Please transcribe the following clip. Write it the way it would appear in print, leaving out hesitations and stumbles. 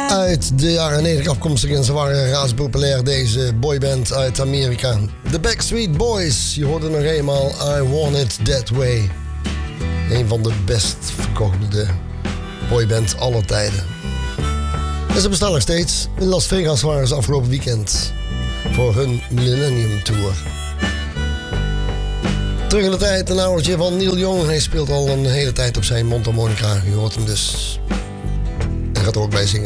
Uit de jaren 90 afkomstig en ze waren razend populair, deze boyband uit Amerika. The Backstreet Boys, je hoorde nog eenmaal I Want It That Way. Een van de best verkochte boybands aller tijden. En ze bestaan nog steeds. In Las Vegas waren ze afgelopen weekend voor hun Millennium Tour. Terug in de tijd, een oudertje van Neil Young. Hij speelt al een hele tijd op zijn mondharmonica. Je hoort hem dus. Hij gaat er ook bij zingen.